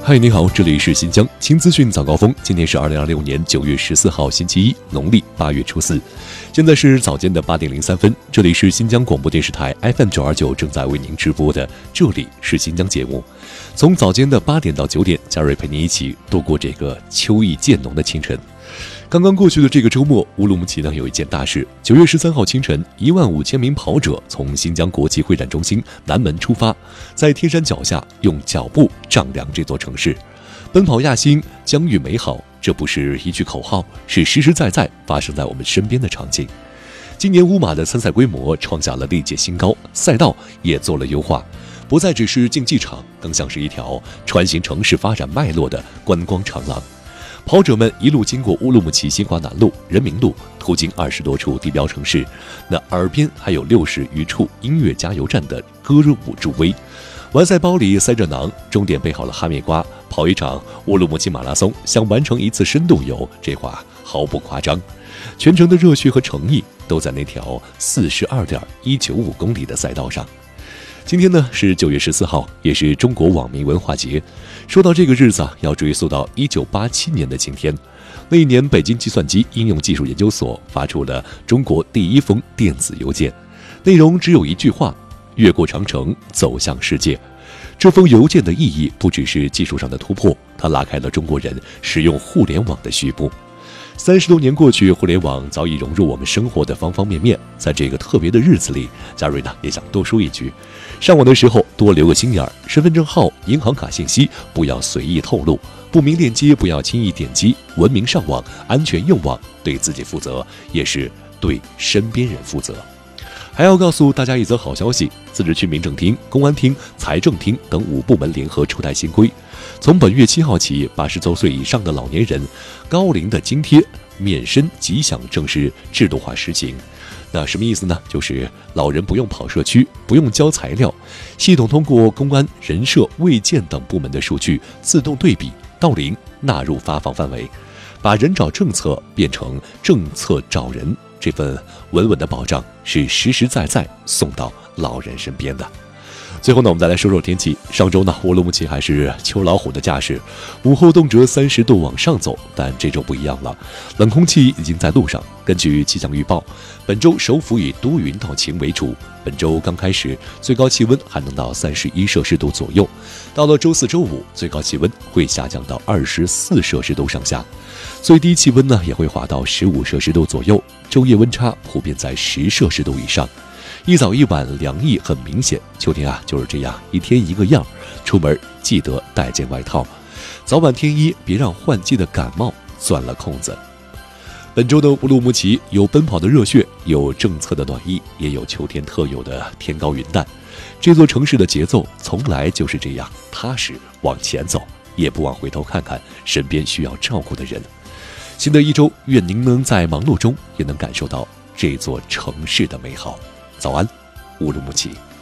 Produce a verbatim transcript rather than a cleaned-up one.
嗨，你好，这里是新疆轻资讯早高峰。今天是二零二六年九月十四号，星期一，农历八月初四。现在是早间的八点零三分，这里是新疆广播电视台 F M 九二九正在为您直播的，这里是新疆节目。从早间的八点到九点，嘉瑞陪您一起度过这个秋意渐浓的清晨。刚刚过去的这个周末，乌鲁木齐呢有一件大事。九月十三号清晨，一万五千名跑者从新疆国际会展中心南门出发，在天山脚下用脚步丈量这座城市。奔跑亚新，疆域美好，这不是一句口号，是实实在在发生在我们身边的场景。今年乌马的参赛规模创下了历届新高，赛道也做了优化，不再只是竞技场，更像是一条穿行城市发展脉络的观光长廊。跑者们一路经过乌鲁木齐新华南路、人民路，途经二十多处地标城市，那耳边还有六十余处音乐加油站的歌舞助威。完赛包里塞着馕，终点备好了哈密瓜，跑一场乌鲁木齐马拉松，像完成一次深度游，这话毫不夸张。全程的热血和诚意都在那条四十二点一九五公里的赛道上。今天呢是九月十四号，也是中国网民文化节。说到这个日子啊，要追溯到一九八七年的今天。那一年，北京计算机应用技术研究所发出了中国第一封电子邮件，内容只有一句话：越过长城，走向世界。这封邮件的意义不只是技术上的突破，它拉开了中国人使用互联网的序幕。三十多年过去，互联网早已融入我们生活的方方面面。在这个特别的日子里，嘉瑞呢也想多说一句：上网的时候多留个心眼儿，身份证号、银行卡信息不要随意透露，不明链接不要轻易点击，文明上网，安全用网，对自己负责，也是对身边人负责。还要告诉大家一则好消息，自治区民政厅、公安厅、财政厅等五部门联合出台新规，从本月七号起，八十周岁以上的老年人高龄的津贴免申吉祥正式制度化实行。那什么意思呢？就是老人不用跑社区，不用交材料，系统通过公安、人社、卫健等部门的数据自动对比到龄，纳入发放范围，把人找政策变成政策找人。这份稳稳的保障是实实在在送到老人身边的。最后呢，我们再来说说天气。上周呢，乌鲁木齐还是秋老虎的架势，午后动辄三十度往上走，但这周不一样了，冷空气已经在路上。根据气象预报，本周首府以多云到晴为主。本周刚开始，最高气温还能到三十一摄氏度左右，到了周四周五，最高气温会下降到二十四摄氏度上下，最低气温呢也会滑到十五摄氏度左右，昼夜温差普遍在十摄氏度以上。一早一晚凉意很明显，秋天啊就是这样，一天一个样。出门记得带件外套，早晚添衣，别让换季的感冒钻了空子。本周的乌鲁木齐有奔跑的热血，有政策的暖意，也有秋天特有的天高云淡。这座城市的节奏从来就是这样，踏实往前走，也不忘回头看看身边需要照顾的人。新的一周，愿您能在忙碌中也能感受到这座城市的美好。早安，乌鲁木齐。